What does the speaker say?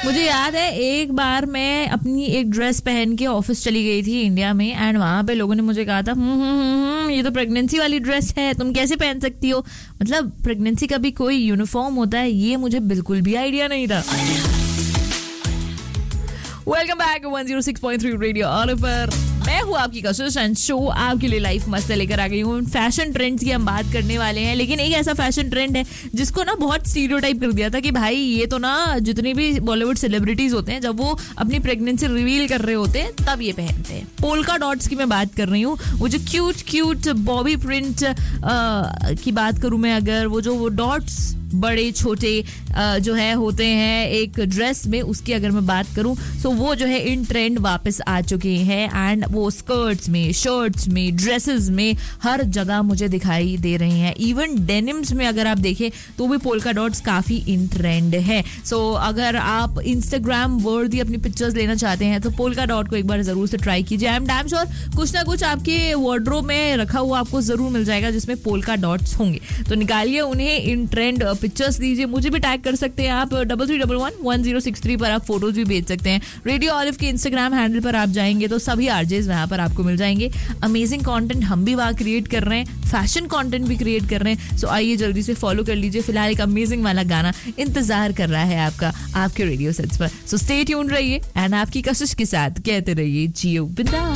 मुझे याद है एक बार मैं अपनी एक ड्रेस पहन के ऑफिस चली गई थी इंडिया में एंड वहां पे लोगों ने मुझे कहा था ये तो प्रेगनेंसी वाली ड्रेस है, तुम कैसे पहन सकती हो। मतलब प्रेगनेंसी का भी कोई यूनिफॉर्म होता है, ये मुझे बिल्कुल भी आइडिया नहीं था। वेलकम बैक 106.3 रेडियो ऑल पर मैं हूँ आपकी कशिश एंड शो आपके लिए लाइफ मस्त लेकर आ गई हूँ। फैशन ट्रेंड्स की हम बात करने वाले हैं, लेकिन एक ऐसा फैशन ट्रेंड है जिसको ना बहुत स्टीरियोटाइप कर दिया था कि भाई ये तो ना जितने भी बॉलीवुड सेलिब्रिटीज होते हैं जब वो अपनी प्रेगनेंसी रिवील कर रहे होते हैं तब ये पहनते हैं। पोल्का डॉट्स की मैं बात कर रही हूँ, वो जो क्यूट बॉबी प्रिंट की बात करूँ मैं, अगर वो डॉट्स बड़े छोटे जो है होते हैं एक ड्रेस में, उसकी अगर मैं बात करूं तो वो जो है इन ट्रेंड वापस आ चुके हैं एंड वो स्कर्ट्स में, शर्ट्स में, ड्रेसेस में हर जगह मुझे दिखाई दे रही हैं। इवन डेनिम्स में अगर आप देखें तो भी पोल्का डॉट्स काफी इन ट्रेंड है। सो अगर आप इंस्टाग्राम वर्दी अपनी पिक्चर्स लेना चाहते हैं तो पोल्का डॉट को एक बार जरूर से ट्राई कीजिए। आई एम डैम श्योर कुछ ना कुछ आपके वार्डरोब में रखा हुआ आपको जरूर मिल जाएगा जिसमें पोल्का डॉट्स होंगे, तो निकालिए उन्हें, इन ट्रेंड पिक्चर्स दीजिए। मुझे भी टैग कर सकते हैं आप 33111063 पर, आप फोटोज भी भेज सकते हैं। रेडियो ऑलिव के इंस्टाग्राम हैंडल पर आप जाएंगे तो सभी आरजेस वहां पर आपको मिल जाएंगे। अमेजिंग कंटेंट हम भी वहां क्रिएट कर रहे हैं, फैशन कंटेंट भी क्रिएट कर रहे हैं। सो आइए जल्दी से फॉलो कर लीजिए। फिलहाल एक अमेजिंग वाला गाना इंतजार कर रहा है आपका आपके रेडियो सेट्स पर। सो स्टे ट्यून्ड रहिए एंड आपकी कशिश के साथ कहते रहिए जियो बिंदास।